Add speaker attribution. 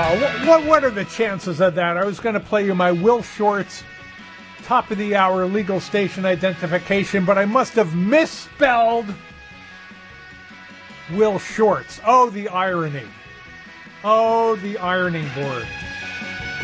Speaker 1: What are the chances of that? I was going to play you my Will Shortz top of the hour legal station identification, but I must have misspelled Will Shortz. Oh, the irony. Oh, the ironing board.